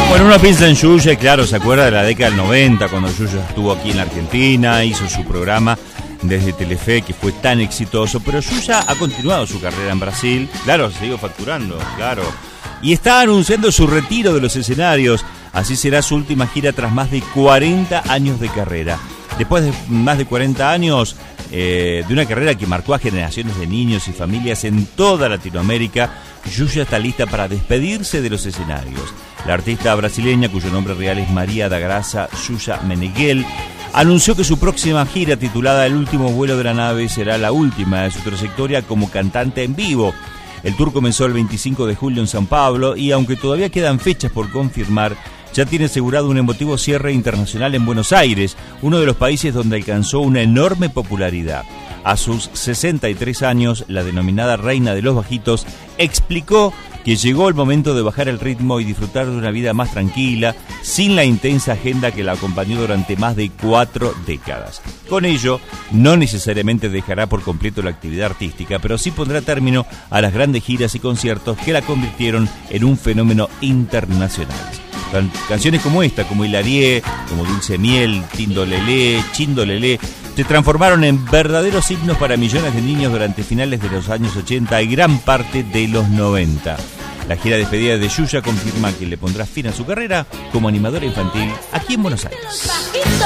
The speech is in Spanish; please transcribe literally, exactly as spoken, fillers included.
Bueno, uno piensa en Yuya y claro, se acuerda de la década del noventa, cuando Yuya estuvo aquí en la Argentina, hizo su programa desde Telefe, que fue tan exitoso, pero Yuya ha continuado su carrera en Brasil, claro, se siguió facturando, claro, y está anunciando su retiro de los escenarios. Así será su última gira tras más de cuarenta años de carrera. Después de más de cuarenta años eh, de una carrera que marcó a generaciones de niños y familias en toda Latinoamérica, Yuya está lista para despedirse de los escenarios. La artista brasileña, cuyo nombre real es María da Graça Yuya Meneghel, anunció que su próxima gira, titulada El último vuelo de la nave, será la última de su trayectoria como cantante en vivo. El tour comenzó el veinticinco de julio en San Pablo y, aunque todavía quedan fechas por confirmar, ya tiene asegurado un emotivo cierre internacional en Buenos Aires, uno de los países donde alcanzó una enorme popularidad. A sus sesenta y tres años, la denominada Reina de los Bajitos explicó que llegó el momento de bajar el ritmo y disfrutar de una vida más tranquila, sin la intensa agenda que la acompañó durante más de cuatro décadas. Con ello, no necesariamente dejará por completo la actividad artística, pero sí pondrá término a las grandes giras y conciertos que la convirtieron en un fenómeno internacional. Can- canciones como esta, como Hilarie, como Dulce Miel, Tindolelé, Chindolelé, se transformaron en verdaderos himnos para millones de niños durante finales de los años ochenta y gran parte de los noventa. La gira de despedida de Yuya confirma que le pondrá fin a su carrera como animadora infantil aquí en Buenos Aires.